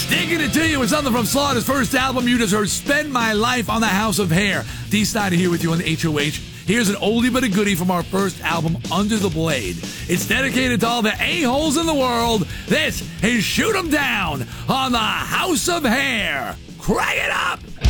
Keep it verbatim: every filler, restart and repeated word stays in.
Sticking it to you with something from Slaughter's first album. You just heard Spend My Life on the House of Hair. D. Snyder here with you on the H O H. Here's an oldie but a goodie from our first album, Under the Blade. It's dedicated to all the a-holes in the world. This is Shoot 'em Down on the House of Hair. Crank it up!